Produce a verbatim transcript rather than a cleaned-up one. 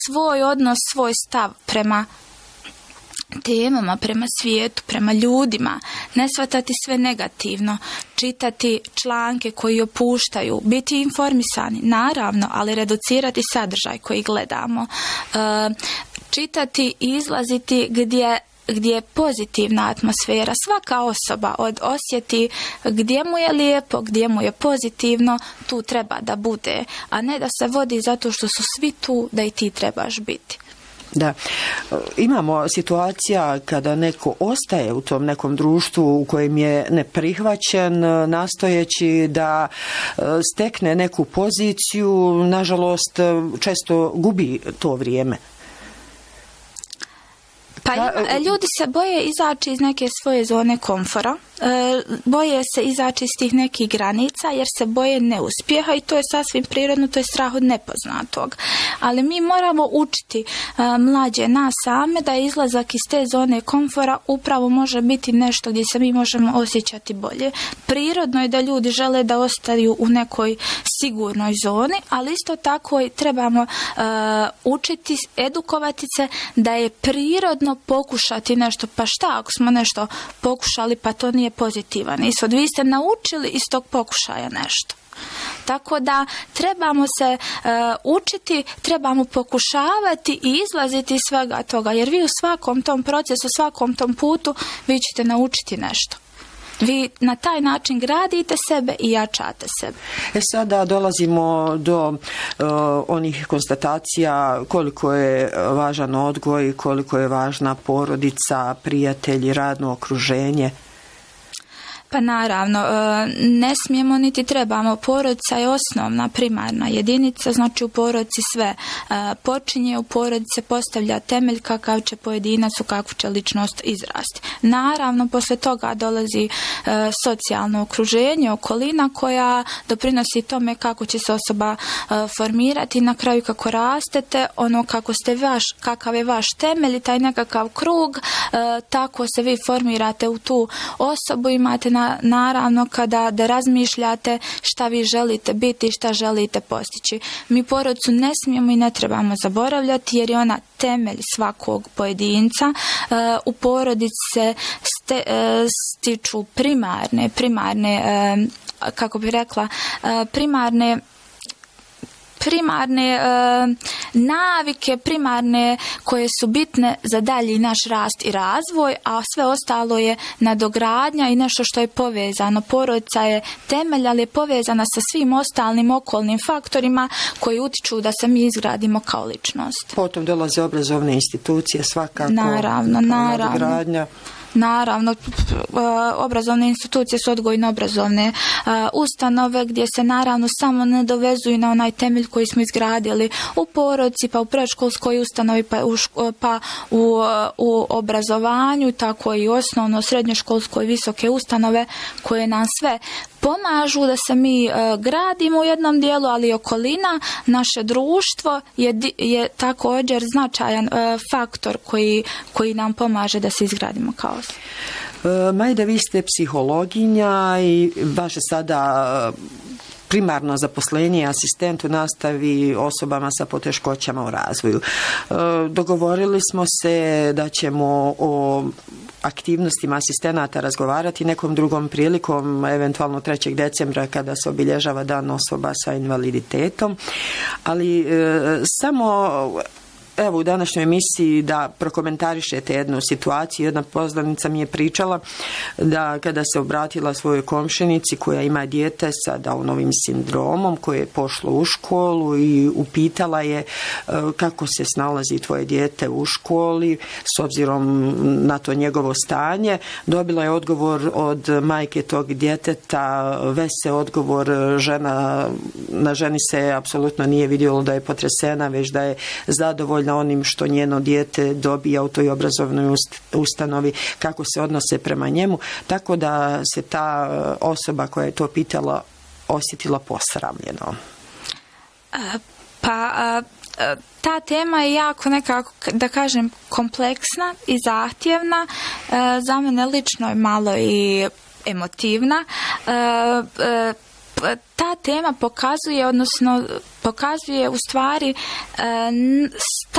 svoj odnos, svoj stav prema temama, prema svijetu, prema ljudima, ne shvatati sve negativno, čitati članke koji opuštaju, biti informisani, naravno, ali reducirati sadržaj koji gledamo, e, čitati i izlaziti gdje gdje je pozitivna atmosfera. Svaka osoba od osjeti gdje mu je lijepo, gdje mu je pozitivno, tu treba da bude, a ne da se vodi zato što su svi tu da i ti trebaš biti. Da, imamo situacija kada neko ostaje u tom nekom društvu u kojem je neprihvaćen, nastojeći da stekne neku poziciju, nažalost često gubi to vrijeme. Pa ima, ljudi se boje izaći iz neke svoje zone komfora, boje se izaći iz tih nekih granica jer se boje neuspjeha i to je sasvim prirodno, to je strah od nepoznatog. Ali mi moramo učiti mlađe nas same da izlazak iz te zone komfora upravo može biti nešto gdje se mi možemo osjećati bolje. Prirodno je da ljudi žele da ostaju u nekoj sigurnoj zoni, ali isto tako i trebamo uh, učiti, edukovati se da je prirodno pokušati nešto. Pa šta ako smo nešto pokušali pa to nije pozitivan ishod? Vi ste naučili iz tog pokušaja nešto. Tako da trebamo se uh, učiti, trebamo pokušavati i izlaziti iz svega toga, jer vi u svakom tom procesu, u svakom tom putu vi ćete naučiti nešto. Vi na taj način gradite sebe i jačate sebe. E sada dolazimo do uh, onih konstatacija koliko je važan odgoj, koliko je važna porodica, prijatelji, radno okruženje. Pa naravno, ne smijemo niti trebamo. Porodica je osnovna, primarna jedinica, znači u porodici sve počinje, u porodici se postavlja temelj kakav će pojedinac, u kakvu će ličnost izrasti. Naravno, posle toga dolazi socijalno okruženje, okolina koja doprinosi tome kako će se osoba formirati, na kraju kako rastete, ono kako ste vaš, kakav je vaš temelj, taj nekakav krug, tako se vi formirate u tu osobu, imate na naravno kada da razmišljate šta vi želite biti i šta želite postići. Mi porodicu ne smijemo i ne trebamo zaboravljati jer je ona temelj svakog pojedinca. U porodici se ste, stiču primarne, primarne, kako bi rekla, primarne primarne e, navike, primarne koje su bitne za dalji naš rast i razvoj, a sve ostalo je nadogradnja i nešto što je povezano. Porodica je temelj, ali je povezana sa svim ostalim okolnim faktorima koji utiču da se mi izgradimo kao ličnost. Potom dolaze obrazovne institucije, svakako. Naravno, naravno. Nadogradnja. Naravno, obrazovne institucije su odgojno-obrazovne ustanove gdje se naravno samo ne dovezuju na onaj temelj koji smo izgradili u porodici, pa u predškolskoj ustanovi, pa u, pa u, u obrazovanju, tako i osnovno, srednjoškolskoj, visoke ustanove koje nam sve pomažu da se mi e, gradimo u jednom dijelu, ali i okolina, naše društvo je, je također značajan e, faktor koji, koji nam pomaže da se izgradimo kao osoba. E, Majda, vi ste psihologinja i vaše sada primarno zaposlenje asistent u nastavi osobama sa poteškoćama u razvoju. E, dogovorili smo se da ćemo o aktivnostima asistenata razgovarati nekom drugom prilikom, eventualno trećeg decembra kada se obilježava dan osoba sa invaliditetom, ali e, samo evo u današnjoj emisiji da prokomentarišete jednu situaciju. Jedna poznanica mi je pričala da kada se obratila svojoj komšinici koja ima dijete sa Downovim sindromom koje je pošlo u školu i upitala je kako se snalazi tvoje dijete u školi s obzirom na to njegovo stanje, dobila je odgovor od majke tog djeteta, vesel odgovor, žena, na ženi se apsolutno nije vidjelo da je potresena, već da je zadovoljna onim što njeno dijete dobija u toj obrazovnoj ustanovi, kako se odnose prema njemu, tako da se ta osoba koja je to pitala osjetila posramljeno. Pa ta tema je jako nekako, da kažem, kompleksna i zahtjevna. Za mene lično je malo i emotivna. Ta tema pokazuje, odnosno pokazuje u stvari stav